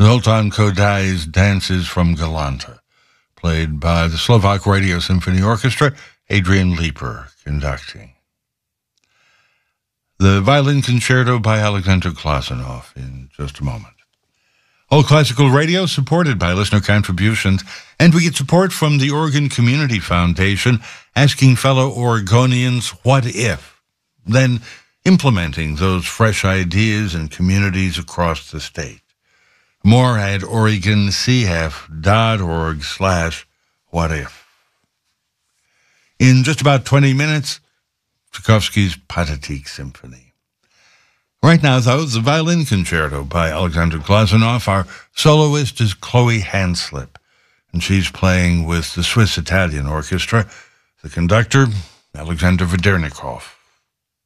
Zoltan Kodai's Dances from Galanta, played by the Slovak Radio Symphony Orchestra, Adrian Leeper conducting. The Violin Concerto by Alexander Glazunov in just a moment. All Classical Radio supported by listener contributions, and we get support from the Oregon Community Foundation, asking fellow Oregonians, what if? Then implementing those fresh ideas in communities across the state. More at OregonCF.org/whatif. In just about 20 minutes, Tchaikovsky's Pathetique Symphony. Right now, though, the Violin Concerto by Alexander Glazunov. Our soloist is Chloe Hanslip, and she's playing with the Swiss-Italian Orchestra. The conductor, Alexander Vedernikov.